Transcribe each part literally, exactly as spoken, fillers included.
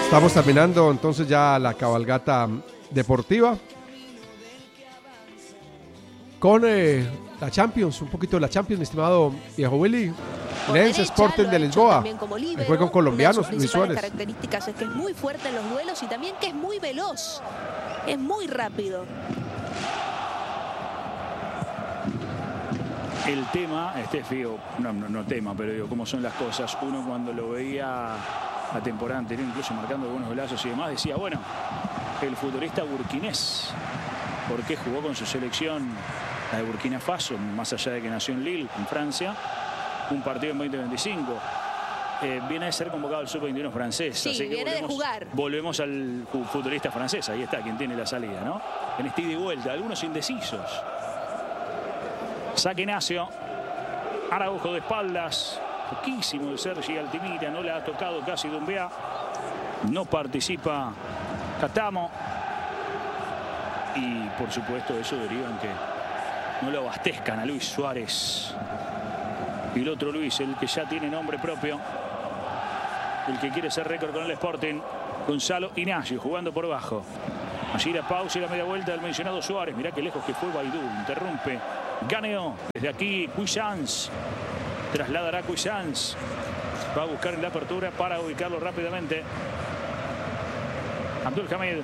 Estamos terminando entonces ya la cabalgata deportiva con eh, la Champions, un poquito de la Champions, mi estimado viejo Willy. Lens Sporting de Lisboa. Ahí juegan colombianos, Luis Suárez. Las características es que es muy fuerte en los duelos y también que es muy veloz, es muy rápido. El tema, este fío, no, no, no tema, pero digo, cómo son las cosas. Uno cuando lo veía la temporada anterior, incluso marcando algunos golazos y demás, decía, bueno, el futbolista burkinés, porque jugó con su selección, la de Burkina Faso, más allá de que nació en Lille, en Francia, un partido en veinte veinticinco. Eh, viene a ser convocado el sub veintiuno francés. Sí, así que viene volvemos, de jugar. Volvemos al futbolista francés, ahí está, quien tiene la salida, ¿no? En este ida y vuelta, algunos indecisos. Saque Ignacio. Araujo de espaldas. Poquísimo de Sergi Altimira. No le ha tocado casi Doumbia. No participa Catamo. Y por supuesto eso deriva en que no lo abastezcan a Luis Suárez. Y el otro Luis, el que ya tiene nombre propio. El que quiere ser récord con el Sporting. Gonzalo Ignacio jugando por bajo. Allí la pausa y la media vuelta del mencionado Suárez. Mirá qué lejos que fue Baidú. Interrumpe. Ganeo. Desde aquí Cuisance. Trasladará Cuisance. Va a buscar en la apertura para ubicarlo rápidamente. Abdul Hamid.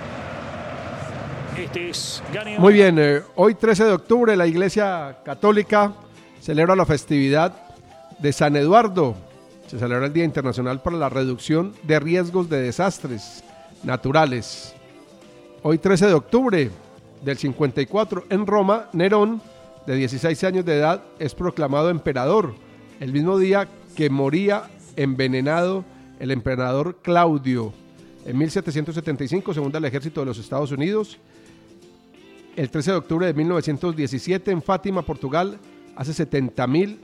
Este es Ganeo. Muy bien, eh, hoy trece de octubre la Iglesia Católica celebra la festividad de San Eduardo. Se celebra el Día Internacional para la Reducción de Riesgos de Desastres Naturales. Hoy trece de octubre del cincuenta y cuatro en Roma, Nerón, de dieciséis años de edad, es proclamado emperador, el mismo día que moría envenenado el emperador Claudio. En mil setecientos setenta y cinco se funda el ejército de los Estados Unidos. El trece de octubre de mil novecientos diecisiete en Fátima, Portugal, hace setenta mil,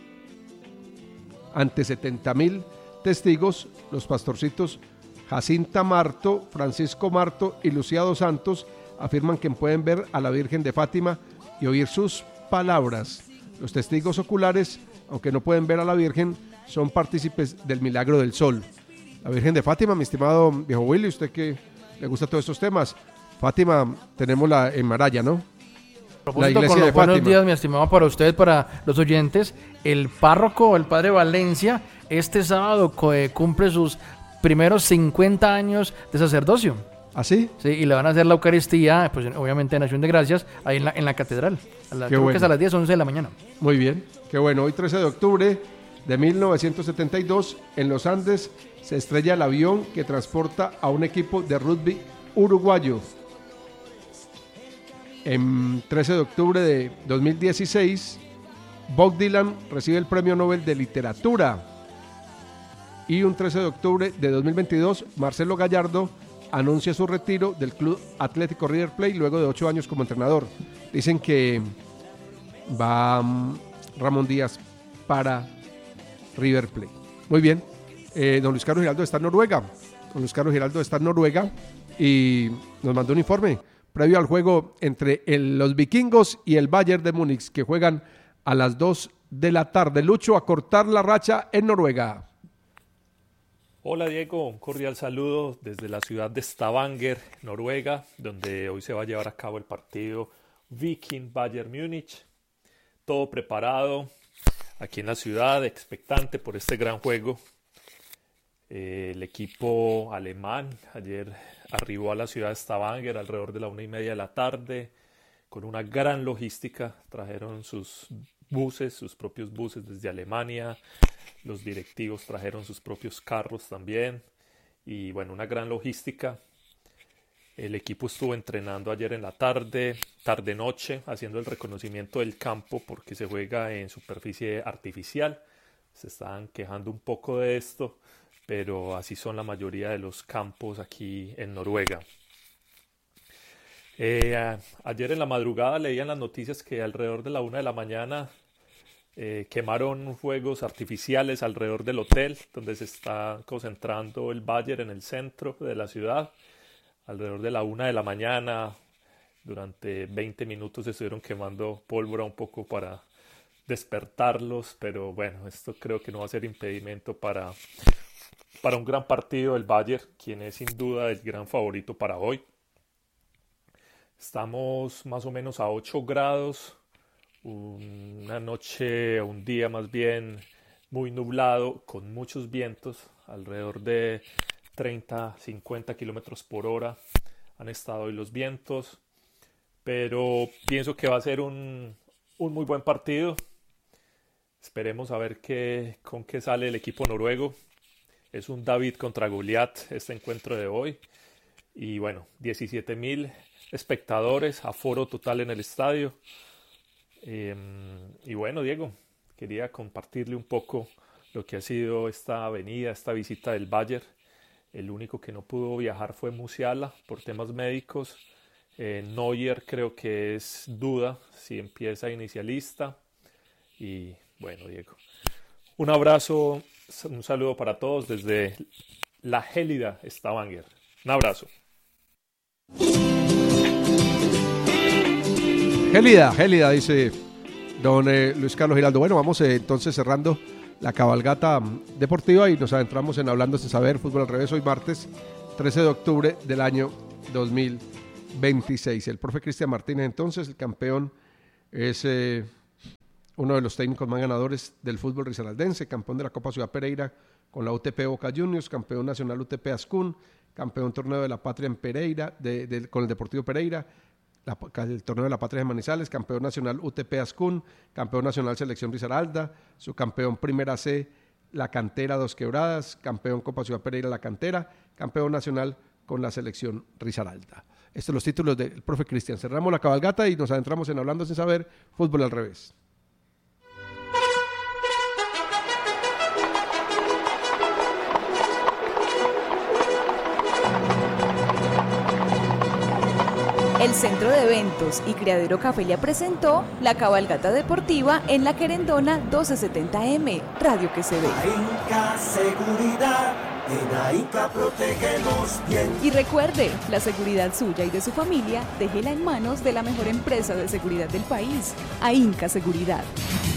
ante setenta mil testigos, los pastorcitos Jacinta Marto, Francisco Marto y Lucía dos Santos afirman que pueden ver a la Virgen de Fátima y oír sus palabras. Los testigos oculares, aunque no pueden ver a la Virgen, son partícipes del milagro del sol. La Virgen de Fátima, mi estimado viejo Willy, usted que le gusta todos estos temas. Fátima, tenemos la en Maraya, ¿no? La iglesia con los de buenos Fátima. Días, mi estimado, para ustedes, para los oyentes. El párroco, el padre Valencia, este sábado cumple sus primeros cincuenta años de sacerdocio. ¿Ah, sí? Sí, y le van a hacer la Eucaristía, pues obviamente en Acción de Gracias, ahí en la, en la catedral. A la, creo bueno. que es a las diez, once de la mañana. Muy bien, qué bueno. Hoy trece de octubre de mil novecientos setenta y dos, en los Andes, se estrella el avión que transporta a un equipo de rugby uruguayo. En trece de octubre de dos mil dieciséis, Bob Dylan recibe el Premio Nobel de Literatura. Y un trece de octubre de dos mil veintidós, Marcelo Gallardo anuncia su retiro del Club Atlético River Plate luego de ocho años como entrenador. Dicen que va um, Ramón Díaz para River Plate. Muy bien. Eh, don Luis Carlos Giraldo está en Noruega. Don Luis Carlos Giraldo está en Noruega y nos mandó un informe previo al juego entre el, los vikingos y el Bayern de Múnich, que juegan a las dos de la tarde. Lucho, a cortar la racha en Noruega. Hola Diego, un cordial saludo desde la ciudad de Stavanger, Noruega, donde hoy se va a llevar a cabo el partido Viking-Bayern Múnich. Todo preparado aquí en la ciudad, expectante por este gran juego. Eh, el equipo alemán ayer arribó a la ciudad de Stavanger alrededor de la una y media de la tarde con una gran logística. Trajeron sus buses, sus propios buses desde Alemania. Los directivos trajeron sus propios carros también. Y bueno, una gran logística. El equipo estuvo entrenando ayer en la tarde, tarde-noche, haciendo el reconocimiento del campo porque se juega en superficie artificial. Se estaban quejando un poco de esto, pero así son la mayoría de los campos aquí en Noruega. Eh, a, ayer en la madrugada leían las noticias que alrededor de la una de la mañana eh, quemaron fuegos artificiales alrededor del hotel donde se está concentrando el Bayern en el centro de la ciudad. Alrededor de la una de la mañana, durante veinte minutos estuvieron quemando pólvora un poco para despertarlos, pero bueno, esto creo que no va a ser impedimento para para un gran partido del Bayern, quien es sin duda el gran favorito para hoy. Estamos más o menos a ocho grados, una noche, un día más bien muy nublado, con muchos vientos, alrededor de treinta, cincuenta kilómetros por hora han estado hoy los vientos, pero pienso que va a ser un, un muy buen partido. Esperemos a ver qué, con qué sale el equipo noruego. Es un David contra Goliat este encuentro de hoy. Y bueno, diecisiete mil espectadores, aforo total en el estadio. Eh, y bueno, Diego, quería compartirle un poco lo que ha sido esta venida, esta visita del Bayern. El único que no pudo viajar fue Musiala por temas médicos. Eh, Neuer creo que es duda si empieza inicialista. Y bueno, Diego, un abrazo, un saludo para todos desde la gélida Stavanger. Un abrazo. Gélida, gélida, dice don eh, Luis Carlos Giraldo. Bueno, vamos eh, entonces cerrando la cabalgata deportiva y nos adentramos en Hablando Sin Saber, Fútbol al Revés, hoy martes trece de octubre del año dos mil veintiséis. El profe Cristian Martínez, entonces, el campeón, es eh, uno de los técnicos más ganadores del fútbol risaraldense, campeón de la Copa Ciudad Pereira con la U T P Boca Juniors, campeón nacional U T P Ascún, campeón torneo de la Patria en Pereira, de, de, con el Deportivo Pereira, la, el torneo de la Patria de Manizales, campeón nacional U T P Ascún, campeón nacional Selección Risaralda, su campeón Primera C, la Cantera Dos Quebradas, campeón Copa Ciudad Pereira La Cantera, campeón nacional con la Selección Risaralda. Estos son los títulos del profe Cristian. Cerramos la cabalgata y nos adentramos en Hablando Sin Saber, Fútbol al Revés. El Centro de Eventos y Criadero Cafelia presentó la cabalgata deportiva en la Querendona doce setenta eme, Radio que se ve. AINCA Seguridad, en AINCA protegemos bien. Y recuerde, la seguridad suya y de su familia, déjela en manos de la mejor empresa de seguridad del país, AINCA Seguridad.